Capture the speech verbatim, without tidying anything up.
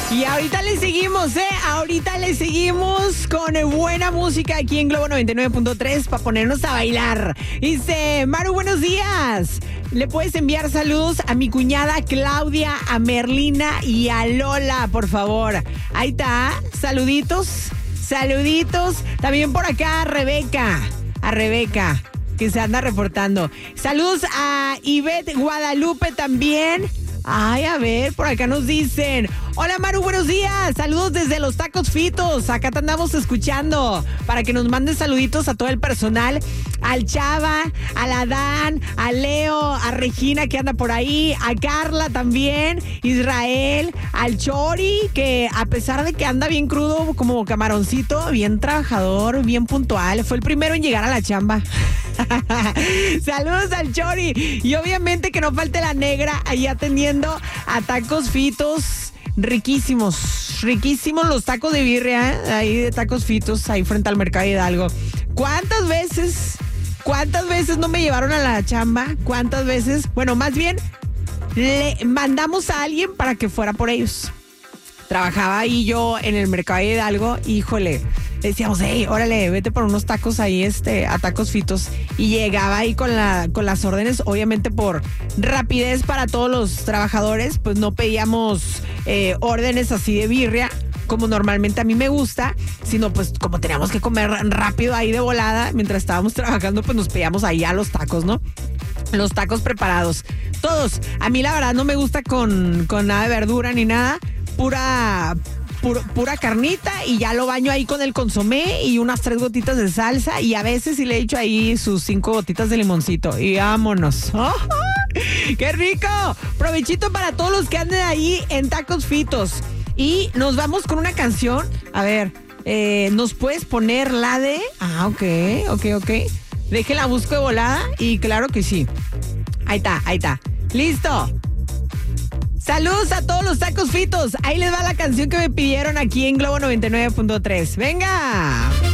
Y ahorita le seguimos, ¿eh? Ahorita le seguimos con buena música aquí en Globo noventa y nueve punto tres para ponernos a bailar. Dice, Maru, buenos días. Le puedes enviar saludos a mi cuñada Claudia, a Merlina y a Lola, por favor. Ahí está, saluditos, saluditos. También por acá a Rebeca, a Rebeca, que se anda reportando. Saludos a Ivette Guadalupe también. Ay, a ver, por acá nos dicen, hola Maru, buenos días, saludos desde los Tacos Fitos, acá te andamos escuchando, para que nos mandes saluditos a todo el personal, al Chava, al Adán, a Leo, a Regina que anda por ahí, a Carla también, Israel, al Chori, que a pesar de que anda bien crudo como camaroncito, bien trabajador, bien puntual, fue el primero en llegar a la chamba. Saludos al Chori y obviamente que no falte la negra ahí atendiendo a Tacos Fitos, riquísimos, riquísimos los tacos de birria, ¿eh? Ahí de Tacos Fitos, ahí frente al Mercado Hidalgo. ¿Cuántas veces, cuántas veces no me llevaron a la chamba? ¿Cuántas veces? Bueno, más bien le mandamos a alguien para que fuera por ellos. Trabajaba ahí yo en el Mercado Hidalgo, híjole, decíamos, hey, órale, vete por unos tacos ahí, este, a Tacos Fitos. Y llegaba ahí con la, con las órdenes, obviamente por rapidez para todos los trabajadores, pues no pedíamos eh, órdenes así de birria, como normalmente a mí me gusta, sino pues como teníamos que comer rápido ahí de volada, mientras estábamos trabajando, pues nos pedíamos ahí a los tacos, ¿no? Los tacos preparados. Todos. A mí la verdad no me gusta con, con nada de verdura ni nada. Pura, pura, pura carnita y ya lo baño ahí con el consomé y unas tres gotitas de salsa y a veces sí le he hecho ahí sus cinco gotitas de limoncito y vámonos. ¡Oh! ¡Qué rico! Provechito para todos los que anden ahí en Tacos Fitos. Y nos vamos con una canción. A ver, eh, ¿nos puedes poner la de...? Ah, ok, ok, ok. Déjela, busco de volada y claro que sí. Ahí está, ahí está. ¡Listo! Saludos a todos los Tacos Fitos. Ahí les va la canción que me pidieron aquí en Globo noventa y nueve punto tres. ¡Venga!